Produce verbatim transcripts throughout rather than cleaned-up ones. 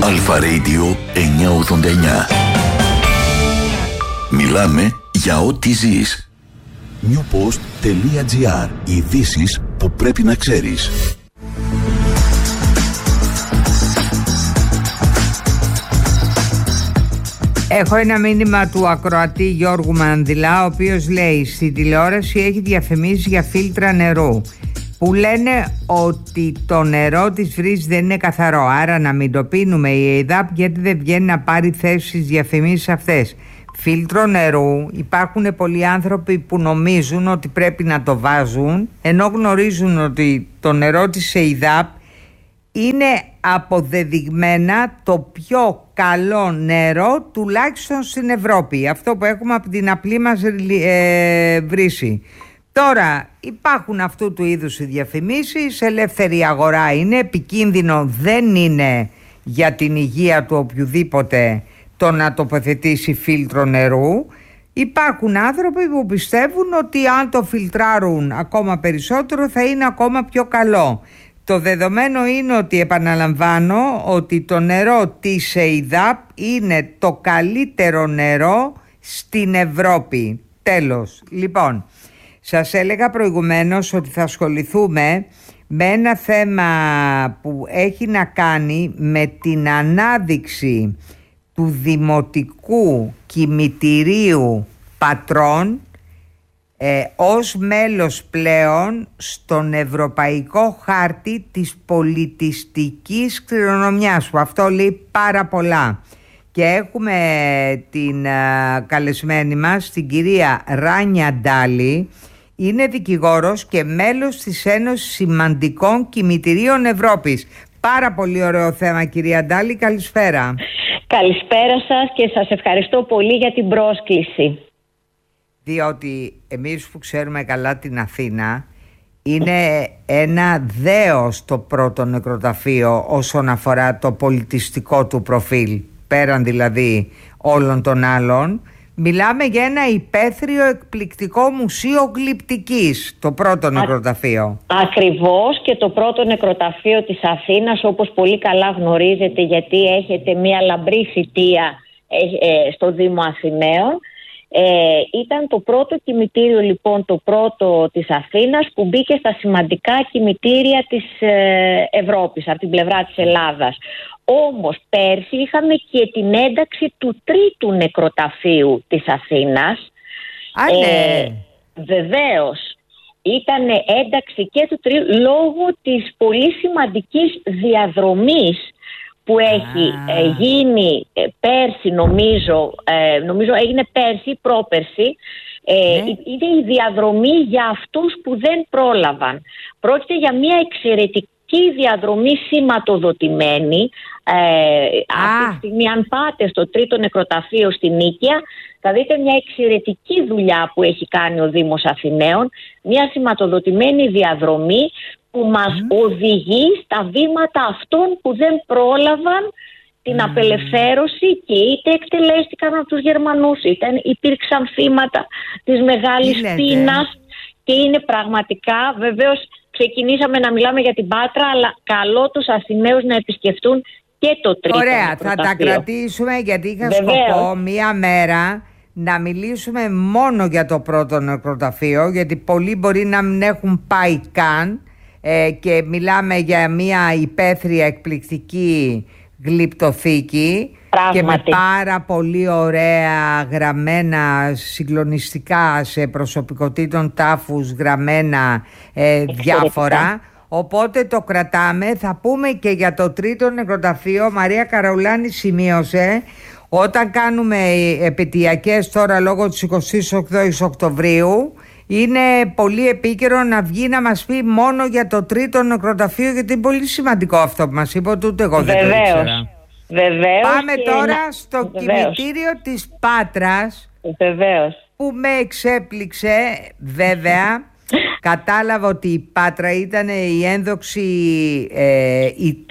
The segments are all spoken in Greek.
Αλφα Radio εννιακόσια ογδόντα εννιά. Μιλάμε για ό,τι ζεις. newpost.gr. Ειδήσεις που πρέπει να ξέρεις. Έχω ένα μήνυμα του ακροατή Γιώργου Μανδυλά, ο οποίος λέει: στη τηλεόραση έχει διαφημίσεις για φίλτρα νερού που λένε ότι το νερό της Βρύσης δεν είναι καθαρό, άρα να μην το πίνουμε. Η ΕΙΔΑΠ γιατί δεν βγαίνει να πάρει θέση στις διαφημίσεις αυτές? Φίλτρο νερού, υπάρχουν πολλοί άνθρωποι που νομίζουν ότι πρέπει να το βάζουν, ενώ γνωρίζουν ότι το νερό της ΕΙΔΑΠ είναι αποδεδειγμένα το πιο καλό νερό, τουλάχιστον στην Ευρώπη, αυτό που έχουμε από την απλή μας ε, Βρύση. Τώρα υπάρχουν αυτού του είδους οι διαφημίσεις, ελεύθερη αγορά είναι, επικίνδυνο δεν είναι για την υγεία του οποιοδήποτε το να τοποθετήσει φίλτρο νερού. Υπάρχουν άνθρωποι που πιστεύουν ότι αν το φιλτράρουν ακόμα περισσότερο θα είναι ακόμα πιο καλό. Το δεδομένο είναι ότι, επαναλαμβάνω, ότι το νερό της ΕΙΔΑΠ είναι το καλύτερο νερό στην Ευρώπη. Τέλος. Λοιπόν, σας έλεγα προηγουμένως ότι θα ασχοληθούμε με ένα θέμα που έχει να κάνει με την ανάδειξη του Δημοτικού Κημητηρίου Πατρών ε, ως μέλος πλέον στον Ευρωπαϊκό Χάρτη της Πολιτιστικής Κληρονομιάς, που αυτό λέει πάρα πολλά. Και έχουμε την α, καλεσμένη μας, την κυρία Ράνια Ντάλη. Είναι δικηγόρος και μέλος της Ένωσης Σημαντικών Κημητηρίων Ευρώπης. Πάρα πολύ ωραίο θέμα, κυρία Ντάλη, καλησπέρα. Καλησπέρα σας και σας ευχαριστώ πολύ για την πρόσκληση. Διότι εμείς που ξέρουμε καλά την Αθήνα, είναι ένα δέος το πρώτο νεκροταφείο όσον αφορά το πολιτιστικό του προφίλ, πέραν δηλαδή όλων των άλλων. Μιλάμε για ένα υπαίθριο εκπληκτικό μουσείο γλυπτικής, το πρώτο νεκροταφείο. Ακριβώς, και το πρώτο νεκροταφείο της Αθήνας, όπως πολύ καλά γνωρίζετε, γιατί έχετε μια λαμπρή θητεία ε, στο Δήμο Αθηναίων. Ε, ήταν το πρώτο κημητήριο, λοιπόν, το πρώτο της Αθήνας που μπήκε στα σημαντικά κημητήρια της ε, Ευρώπης, από την πλευρά της Ελλάδας. Όμως πέρσι είχαμε και την ένταξη του τρίτου νεκροταφείου της Αθήνας. Α, ναι. Ε, βεβαίως. Ήταν ένταξη και του τρίτου λόγω της πολύ σημαντικής διαδρομής που έχει ε, γίνει ε, πέρσι, νομίζω, ε, νομίζω έγινε πέρσι, πρόπερσι. Ε, ναι. Είναι η διαδρομή για αυτούς που δεν πρόλαβαν. Πρόκειται για μια εξαιρετική διαδρομή σηματοδοτημένη. Ε, αυτή τη στιγμή, αν πάτε στο τρίτο νεκροταφείο στη Νίκαια, θα δείτε μια εξαιρετική δουλειά που έχει κάνει ο Δήμος Αθηναίων, μια σηματοδοτημένη διαδρομή που μας mm. οδηγεί στα βήματα αυτών που δεν πρόλαβαν την mm. απελευθέρωση και είτε εκτελέστηκαν από τους Γερμανούς, είτε υπήρξαν θύματα της μεγάλης πείνας, και είναι πραγματικά, βεβαίως ξεκινήσαμε να μιλάμε για την Πάτρα, αλλά καλό τους Αθηναίους να επισκεφτούν και το τρίτο. Ωραία, θα τα κρατήσουμε, γιατί είχα σκοπό μία μέρα να μιλήσουμε μόνο για το πρώτο νεκροταφείο, γιατί πολλοί μπορεί να μην έχουν πάει καν, ε, και μιλάμε για μία υπαίθρια εκπληκτική γλυπτοθήκη. Πράγματι. Και με πάρα πολύ ωραία γραμμένα, συγκλονιστικά, σε προσωπικότητων τάφους γραμμένα ε, διάφορα. Οπότε το κρατάμε. Θα πούμε και για το τρίτο νεκροταφείο. Μαρία Καραουλάνη σημείωσε, όταν κάνουμε επαιτειακές τώρα λόγω της εικοστής όγδοης Οκτωβρίου, είναι πολύ επίκαιρο να βγει να μας πει μόνο για το τρίτο νεκροταφείο, γιατί είναι πολύ σημαντικό αυτό που μας είπε, ούτε εγώ δεν το ήξερα. Βεβαίως. Πάμε τώρα να... στο Βεβαίως. Κημητήριο της Πάτρας. Βεβαίως. Που με εξέπληξε, βέβαια. Κατάλαβα ότι η Πάτρα ήταν η ένδοξη ε,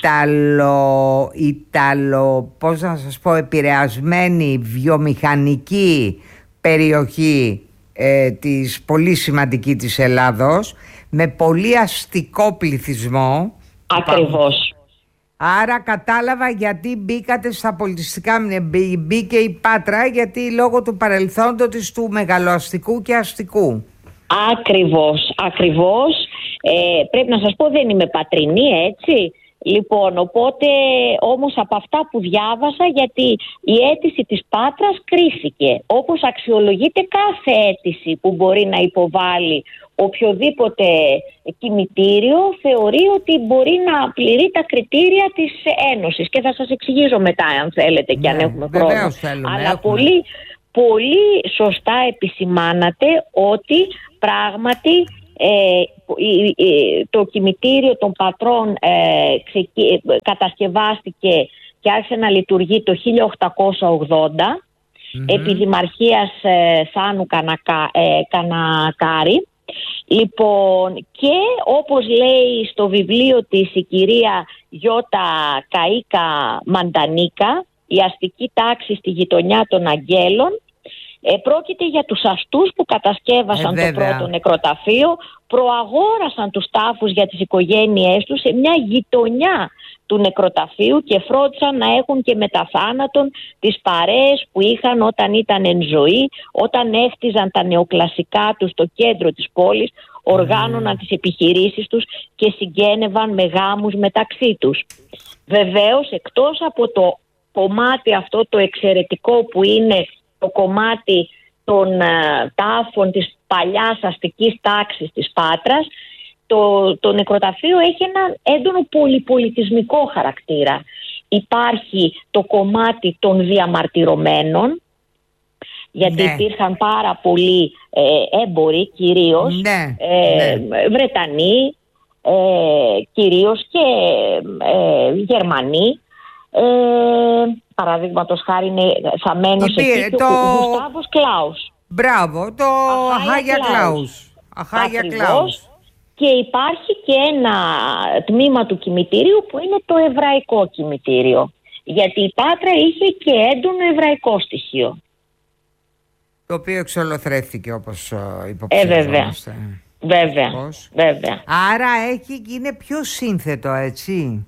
Ιταλο, Ιταλο, πώς να σας πω, επηρεασμένη βιομηχανική περιοχή ε, της πολύ σημαντική της Ελλάδος, με πολύ αστικό πληθυσμό. Ακριβώς. Άρα κατάλαβα γιατί μπήκατε στα πολιτιστικά μνημεία. Μπήκε η Πάτρα γιατί λόγω του παρελθόντος της του μεγαλοαστικού και αστικού. Ακριβώς, ακριβώς. Ε, πρέπει να σας πω δεν είμαι πατρινή, έτσι. Λοιπόν, οπότε όμως από αυτά που διάβασα, γιατί η αίτηση της Πάτρας κρίθηκε, όπως αξιολογείται κάθε αίτηση που μπορεί να υποβάλει οποιοδήποτε κημητήριο, θεωρεί ότι μπορεί να πληρεί τα κριτήρια της Ένωσης. Και θα σας εξηγήσω μετά αν θέλετε και ναι, αν έχουμε χρόνο. Θέλουμε, Αλλά έχουμε. πολύ, πολύ σωστά επισημάνατε ότι πράγματι Ε, το κημητήριο των πατρών ε, ξεκι... κατασκευάστηκε και άρχισε να λειτουργεί το χίλια οκτακόσια ογδόντα mm-hmm. επί δημαρχίας ε, Θάνου Κανακα... ε, Κανακάρη. Λοιπόν, και όπως λέει στο βιβλίο της η κυρία Γιώτα Καΐκα Μαντανίκα, η αστική τάξη στη γειτονιά των Αγγέλων, Ε, πρόκειται για τους αστούς που κατασκεύασαν ε, το πρώτο νεκροταφείο, προαγόρασαν τους τάφους για τις οικογένειές τους σε μια γειτονιά του νεκροταφείου και φρόντισαν να έχουν και μετά θάνατον τις παρέες που είχαν όταν ήταν εν ζωή, όταν έχτιζαν τα νεοκλασικά τους στο κέντρο της πόλης, οργάνωναν mm. τις επιχειρήσεις τους και συγγένευαν με γάμους μεταξύ τους. Βεβαίως, εκτός από το κομμάτι αυτό το εξαιρετικό που είναι το κομμάτι των uh, τάφων της παλιάς αστικής τάξης της Πάτρας, το, το νεκροταφείο έχει ένα έντονο πολυπολιτισμικό χαρακτήρα. Υπάρχει το κομμάτι των διαμαρτυρωμένων, γιατί ναι. υπήρχαν πάρα πολλοί ε, έμποροι κυρίως, ναι. Ε, ναι. Βρετανοί, ε, κυρίως και ε, Γερμανοί. Ε, παραδείγματος χάρη είναι θαμμένος εκεί το... ο Γουστάβος Κλάους. Μπράβο, το Αχάγια Κλάους. Αχάγια Κλάους. Και υπάρχει και ένα τμήμα του κημητήριου που είναι το εβραϊκό κημητήριο. Γιατί η Πάτρα είχε και έντονο εβραϊκό στοιχείο. Το οποίο εξολοθρεύτηκε όπως υποψηφιζόμαστε. Ε, βέβαια. Βέβαια, βέβαια. Άρα έχει, είναι πιο σύνθετο, έτσι.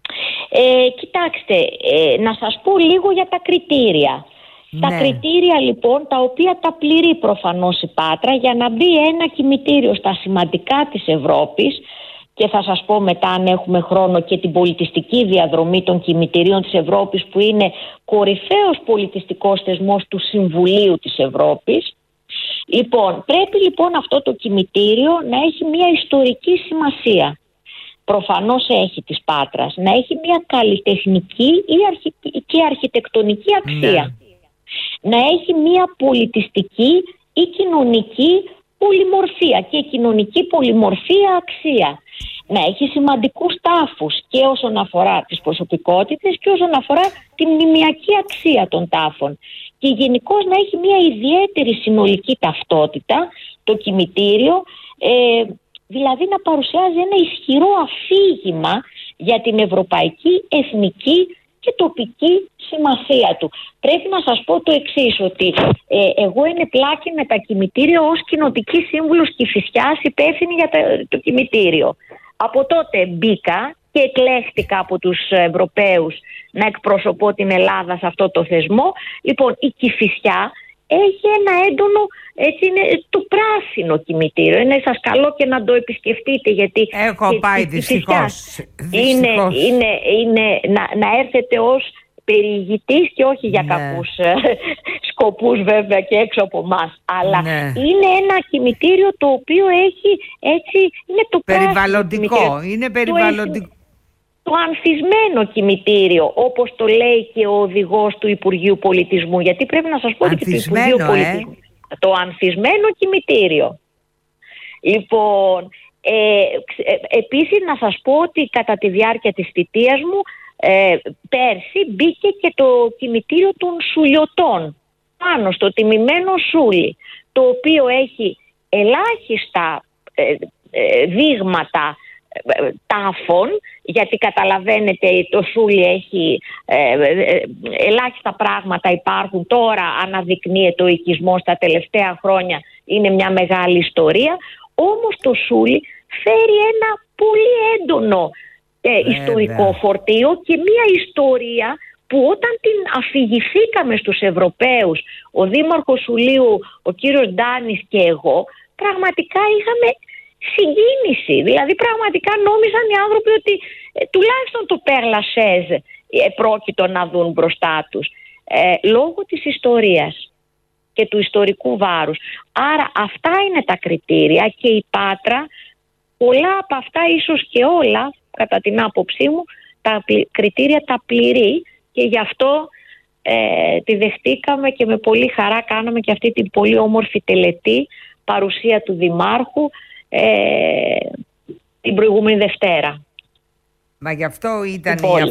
Ε, κοιτάξτε, ε, να σας πω λίγο για τα κριτήρια. Ναι. Τα κριτήρια λοιπόν τα οποία τα πληρεί προφανώς η Πάτρα για να μπει ένα κημητήριο στα σημαντικά της Ευρώπης, και θα σας πω μετά αν έχουμε χρόνο και την πολιτιστική διαδρομή των κημητηρίων της Ευρώπης που είναι κορυφαίος πολιτιστικός θεσμός του Συμβουλίου της Ευρώπης. Λοιπόν, πρέπει λοιπόν αυτό το κημητήριο να έχει μια ιστορική σημασία. Προφανώς έχει της Πάτρας, να έχει μια καλλιτεχνική ή αρχι... και αρχιτεκτονική αξία. Ναι. Να έχει μια πολιτιστική ή κοινωνική πολυμορφία και κοινωνική πολυμορφία αξία. Να έχει σημαντικούς τάφους και όσον αφορά τις προσωπικότητες και όσον αφορά τη μνημιακή αξία των τάφων. Και γενικώς να έχει μια ιδιαίτερη συνολική ταυτότητα, το κημητήριο, ε, δηλαδή να παρουσιάζει ένα ισχυρό αφήγημα για την ευρωπαϊκή, εθνική και τοπική σημασία του. Πρέπει να σας πω το εξής, ότι ε, εγώ ενεπλάκη με τα κημητήρια ως κοινοτική σύμβουλος Κηφισιάς, υπεύθυνη για το κημητήριο. Από τότε μπήκα και εκλέχτηκα από τους Ευρωπαίους να εκπροσωπώ την Ελλάδα σε αυτό το θεσμό. Λοιπόν, η Κηφισιά έχει ένα έντονο, έτσι είναι, το πράσινο κημητήριο. Είναι, σας καλώ και να το επισκεφτείτε, γιατί έχω πάει δυστυχώς. Είναι, είναι, είναι να, να έρθετε ως περιηγητής και όχι για ναι. κακούς σκοπούς βέβαια και έξω από εμάς. Αλλά ναι. είναι ένα κημητήριο το οποίο έχει έτσι, είναι το περιβαλλοντικό. Είναι περιβαλλοντικό. Το, το ανθισμένο κημητήριο, όπως το λέει και ο οδηγός του Υπουργείου Πολιτισμού. Γιατί πρέπει να σας πω ότι το Υπουργείο ε? Πολιτισμού. Το ανθισμένο κημητήριο. Λοιπόν, ε, ε, επίσης να σας πω ότι κατά τη διάρκεια της θητείας μου Ε, πέρσι μπήκε και το κημητήριο των Σουλιωτών πάνω στο τιμημένο Σούλι, το οποίο έχει ελάχιστα ε, ε, δείγματα ε, τάφων, γιατί καταλαβαίνετε το Σούλι έχει ε, ε, ελάχιστα πράγματα υπάρχουν. Τώρα αναδεικνύεται ο οικισμός, τα τελευταία χρόνια είναι μια μεγάλη ιστορία. Όμως το Σούλι φέρει ένα πολύ έντονο ε, ιστορικό φορτίο και μια ιστορία που όταν την αφηγηθήκαμε στους Ευρωπαίους, ο Δήμαρχος Σουλείου, ο κύριος Ντάνης και εγώ, πραγματικά είχαμε συγκίνηση. Δηλαδή πραγματικά νόμιζαν οι άνθρωποι ότι ε, τουλάχιστον το Père Lachaise ε, πρόκειτο να δουν μπροστά τους. Ε, λόγω της ιστορίας και του ιστορικού βάρους. Άρα αυτά είναι τα κριτήρια και η Πάτρα, πολλά από αυτά, ίσως και όλα, κατά την άποψή μου, τα κριτήρια τα πληρεί και γι' αυτό ε, τη δεχτήκαμε και με πολύ χαρά κάναμε και αυτή την πολύ όμορφη τελετή, παρουσία του Δημάρχου, ε, την προηγούμενη Δευτέρα. Μα γι' αυτό ήταν η